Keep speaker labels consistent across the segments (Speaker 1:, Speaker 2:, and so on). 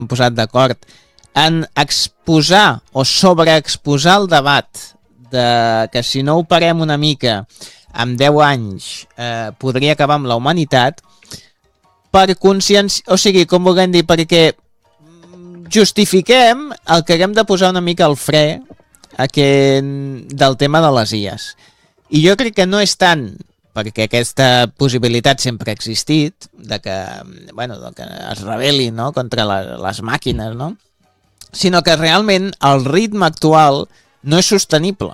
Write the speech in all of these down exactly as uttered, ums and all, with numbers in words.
Speaker 1: posat d'acord en exposar o sobreexposar el debat de que si no ho parem una mica en deu anys eh, podria acabar amb la humanitat, per consciència, o sigui, com vulguem dir, perquè justifiquem el que haguem de posar una mica al fre aquest, del tema de les I As. I jo crec que no és tant perquè aquesta possibilitat sempre ha existit, de que, bueno, de que es rebel·li, no?, contra la, les màquines, no?, sinó que realment el ritme actual no és sostenible.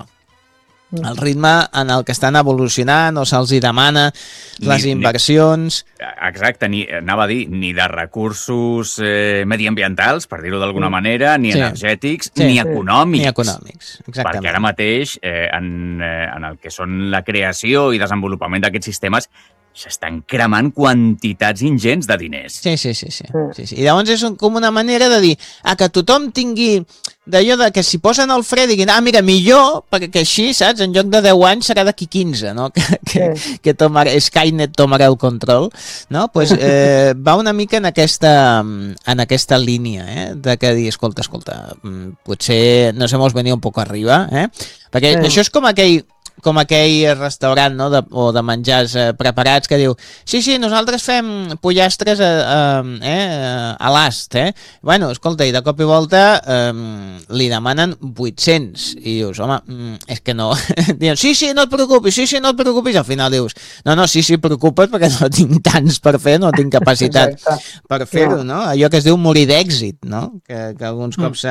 Speaker 1: El ritme en el que estan evolucionant o se'ls hi demana les ni, inversions...
Speaker 2: Ni, exacte, ni, anava a dir, ni de recursos eh, mediambientals, per dir-ho d'alguna manera, ni sí. energètics, sí. ni econòmics.
Speaker 1: Ni econòmics, exactament.
Speaker 2: Perquè ara mateix, eh, en, eh, en el que són la creació i desenvolupament d'aquests sistemes, s'estan cremant quantitats ingents de diners.
Speaker 1: Sí, sí, sí, sí. sí, sí. I llavors és un, com una manera de dir ah, que tothom tingui d'allò de que si posen el fre diguin, ah, mira, millor, perquè així, saps, en lloc de deu anys serà d'aquí quinze, no? Que, que, sí. que tomar, Skynet tomarà el control, no? Pues, eh, va una mica en aquesta, en aquesta línia, eh? De que dir, escolta, escolta, potser nos hemos venido un poco arriba, eh? Perquè sí. això és com aquell com aquell restaurant, no?, de, o de menjars eh, preparats que diu sí, sí, nosaltres fem pollastres a, a, eh, a l'ast, eh? Bueno, escolta, i de cop i volta eh, li demanen vuit-cents i dius, home, és que no diuen, sí, sí, no et preocupis, sí, sí, no et preocupis, i al final dius, no, no, sí, sí, preocupa't perquè no tinc tants per fer, no tinc capacitat Exacte. per fer-ho, no? Allò que es diu morir d'èxit, no? Que, que alguns cops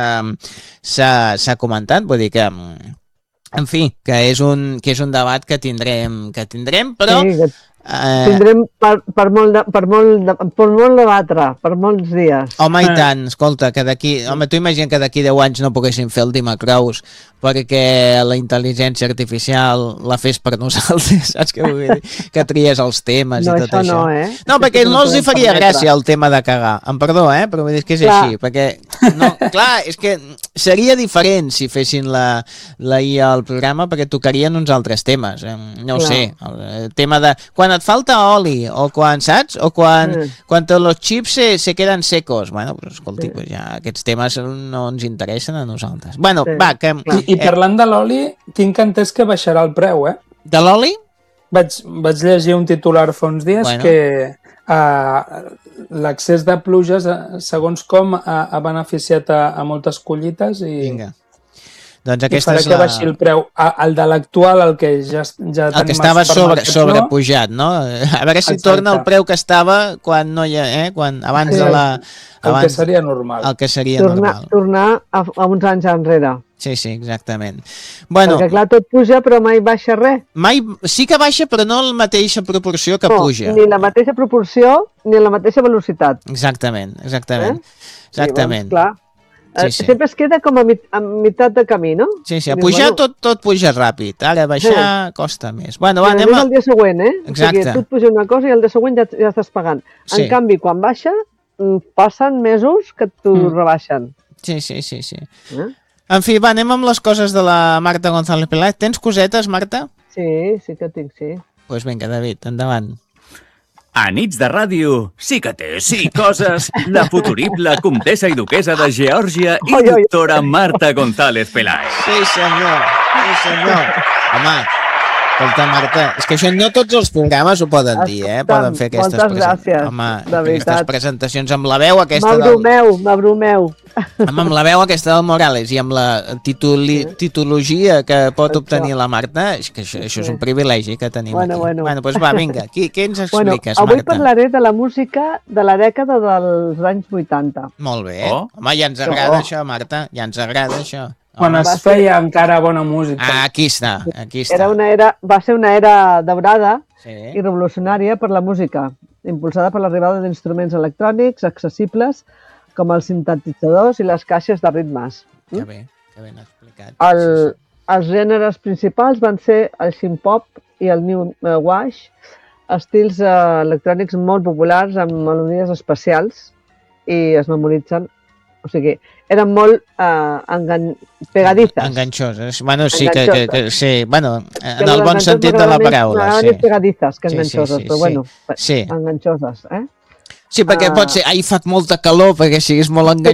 Speaker 1: s'ha comentat, vull dir que en fi, que és un, que és un debat que tindrem, que tindrem, però...
Speaker 3: Sí, que eh... tindrem per, per, molt de, per, molt de, per molt debatre, per molts dies.
Speaker 1: Home, i tant, escolta, que d'aquí... Home, tu imagina que d'aquí deu anys no poguéssim fer el Dimacrous perquè la intel·ligència artificial la fes per nosaltres, saps què vull dir? Que tries els temes no, i tot això.
Speaker 3: No, eh?
Speaker 1: No, perquè no els hi faria gràcia el tema de cagar. Em perdó, eh? Però vull dir que és clar. Així, perquè... No, clar, és que seria diferent si fessin la, la I A al programa perquè tocarien uns altres temes. No ho clar. sé, el tema de... Quan et falta oli, o quan, saps? O quan, mm. quan los chips se, se queden secos. Bueno, pues, escolti, sí. pues ja aquests temes no ens interessen a nosaltres. Bueno, sí. va, que...
Speaker 4: I, I parlant de l'oli, tinc entès que baixarà el preu, eh?
Speaker 1: De l'oli?
Speaker 4: Vaig, vaig llegir un titular fa uns dies bueno. que uh, l'accés de pluges, segons com, ha, ha beneficiat a, a moltes collites i...
Speaker 1: Vinga. Doncs
Speaker 4: I farà que la... baixi el preu. El de l'actual, el que ja, ja
Speaker 1: el que estava sobre, sobrepujat, no? A veure si Exacte. torna el preu que estava quan no hi ha, eh? quan, abans sí, de la...
Speaker 4: Abans, el que seria normal.
Speaker 1: El que seria
Speaker 3: tornar,
Speaker 1: normal.
Speaker 3: Tornar a, a uns anys enrere.
Speaker 1: Sí, sí, exactament. Bueno,
Speaker 3: perquè clar, tot puja però mai baixa res.
Speaker 1: Mai, sí que baixa però no la mateixa proporció que
Speaker 3: no,
Speaker 1: puja.
Speaker 3: Ni la mateixa proporció ni la mateixa velocitat.
Speaker 1: Exactament, exactament. Eh? Exactament.
Speaker 3: Sí, doncs, clar. Sí, sí. Sempre es queda com a, mit a meitat de camí, no?
Speaker 1: Sí, sí, a pujar bueno. tot, tot puja ràpid, ara a baixar sí. costa més. Bueno, va, anem
Speaker 3: a... el dia següent, eh?
Speaker 1: Exacte.
Speaker 3: O sigui, tu et puja una cosa i el dia següent ja, ja estàs pagant. Sí. En canvi, quan baixa, passen mesos que t'ho mm. rebaixen.
Speaker 1: Sí, sí, sí. sí. Eh? En fi, va, anem amb les coses de la Marta González Peláez. Tens cosetes, Marta?
Speaker 3: Sí, sí que tinc, sí.
Speaker 1: Doncs pues vinga, David, endavant.
Speaker 2: A nits de ràdio, sí que té, sí, coses, la futurible comtessa i duquesa de Geòrgia i doctora Marta González Peláez.
Speaker 1: Sí, senyor, sí, senyor. Home, escolta, Marta, és que això no tots els programes ho poden dir, eh? Poden fer aquestes,
Speaker 3: gràcies,
Speaker 1: Home, aquestes presentacions amb la veu aquesta
Speaker 3: del... M'abrumeu, m'abrumeu.
Speaker 1: Amb la veu aquesta del Morales i amb la tituli... titologia que pot això. obtenir la Marta, és que això, això és un privilegi que tenim
Speaker 3: bueno,
Speaker 1: aquí.
Speaker 3: Bueno,
Speaker 1: bueno doncs va, vinga, qui, què ens expliques,
Speaker 3: bueno, avui
Speaker 1: Marta?
Speaker 3: Avui parlaré de la música de la dècada dels anys vuitanta.
Speaker 1: Molt bé. Oh. Home, ja ens agrada oh. això, Marta, ja ens agrada això.
Speaker 4: Quan es feia encara bona música.
Speaker 1: Ah, aquí està, aquí està.
Speaker 3: Era una era, va ser una era daurada
Speaker 1: sí.
Speaker 3: i revolucionària per la música, impulsada per l'arribada d'instruments electrònics accessibles com els sintetitzadors i les caixes de ritmes.
Speaker 1: Que bé, que ben explicat.
Speaker 3: El, sí, sí. Els gèneres principals van ser el synth-pop i el new wash, estils eh, electrònics molt populars amb melodies especials i es memoritzen. O sigui, eren molt eh, engan... pegadizes.
Speaker 1: Enganxoses. Bueno, sí, que, que, que sí, bueno, en el bon sentit de la paraula.
Speaker 3: Sí. Més pegadizes que enganxoses, sí, sí, sí, però bueno,
Speaker 1: sí.
Speaker 3: enganxoses, eh?
Speaker 1: Sí, perquè uh... pot ser, ai, fa molta calor, perquè siguis molt enganxós.